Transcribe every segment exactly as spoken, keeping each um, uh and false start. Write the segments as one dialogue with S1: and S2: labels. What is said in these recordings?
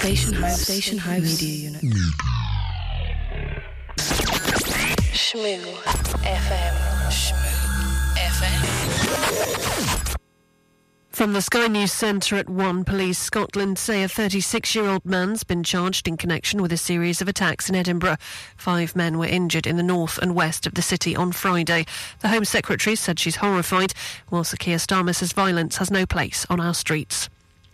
S1: Station House, Station House Media Unit.
S2: Shmoo F M. Shmoo F M.
S3: From the Sky News Centre at one, Police Scotland say a thirty-six-year-old man's been charged in connection with a series of attacks in Edinburgh. Five men were injured in the north and west of the city on Friday. The Home Secretary said she's horrified, while Sir Keir Starmer says violence has no place on our streets.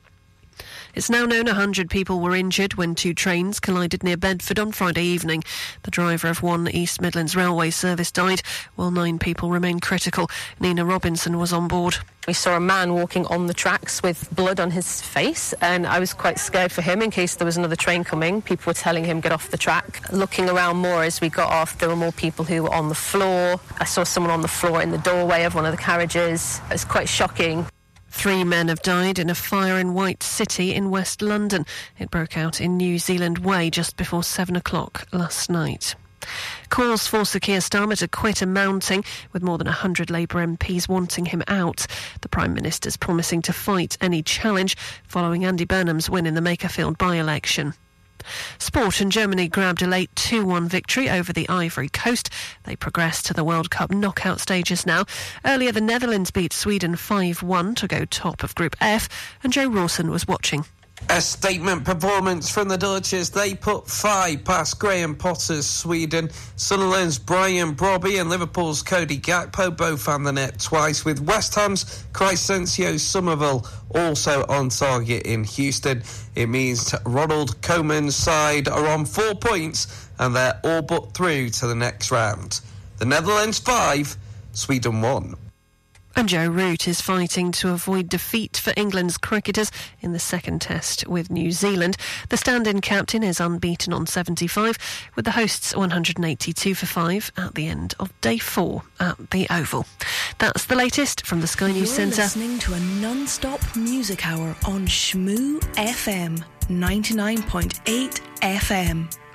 S3: It's now known one hundred people were injured when two trains collided near Bedford on Friday evening. The driver of one East Midlands railway service died, while nine people remain critical. Nina Robinson was on board.
S4: We saw a man walking on the tracks with blood on his face, and I was quite scared for him in case there was another train coming. People were telling him, get off the track. Looking around more as we got off, there were more people who were on the floor. I saw someone on the floor in the doorway of one of the carriages. It was quite shocking.
S3: Three men have died in a fire in White City in West London. It broke out in New Zealand Way just before seven o'clock last night. Calls for Sir Keir Starmer to quit are mounting, with more than one hundred Labour M Ps wanting him out. The Prime Minister's promising to fight any challenge following Andy Burnham's win in the Makerfield by-election. Sport, and Germany grabbed a late two one victory over the Ivory Coast. They progress to the World Cup knockout stages now. Earlier, the Netherlands beat Sweden five one to go top of Group F, and Joe Rawson was watching.
S5: A statement performance from the Dutchess. They put five past Graham Potter's Sweden. Sunderland's Brian Brobby and Liverpool's Cody Gakpo both found the net twice, with West Ham's Crescencio Somerville also on target in Houston. It means Ronald Koeman's side are on four points and they're all but through to the next round. The Netherlands five, Sweden one.
S3: And Joe Root is fighting to avoid defeat for England's cricketers in the second test with New Zealand. The stand-in captain is unbeaten on seventy-five, with the hosts one hundred eighty-two for five at the end of day four at the Oval. That's the latest from the Sky News
S1: You're
S3: Centre.
S1: listening to a non-stop music hour on Shmoo F M, ninety-nine point eight F M.